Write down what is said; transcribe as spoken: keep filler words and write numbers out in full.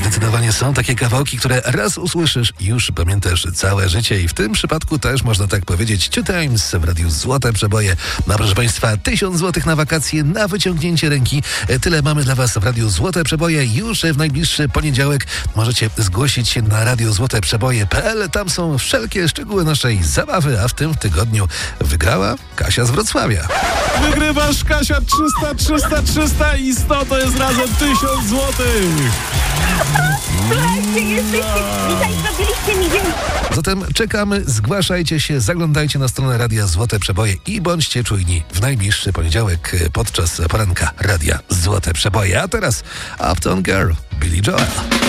Zdecydowanie są takie kawałki, które raz usłyszysz i już pamiętasz całe życie i w tym przypadku też można tak powiedzieć. Two Times w Radiu Złote Przeboje. No proszę Państwa, tysiąc złotych na wakacje, na wyciągnięcie ręki. Tyle mamy dla Was w Radiu Złote Przeboje. Już w najbliższy poniedziałek możecie zgłosić się na radio złote przeboje kropka p l. Tam są wszelkie szczegóły naszej zabawy, a w tym tygodniu wygrała Kasia z Wrocławia. Wygrywasz, Kasia, trzysta, trzysta, trzysta i sto to jest razem tysiąc złotych. Słuchajcie, jesteście, dzisiaj zrobiliście mi dzień. Zatem czekamy, zgłaszajcie się, zaglądajcie na stronę Radia Złote Przeboje i bądźcie czujni w najbliższy poniedziałek podczas poranka Radia Złote Przeboje. A teraz Uptown Girl, Billy Joel.